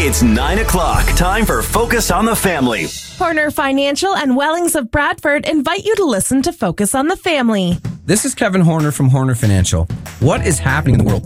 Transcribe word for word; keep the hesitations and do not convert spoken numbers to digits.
It's nine o'clock. Time for Focus on the Family. Horner Financial and Wellings of Bradford invite you to listen to Focus on the Family. This is Kevin Horner from Horner Financial. What is happening in the world?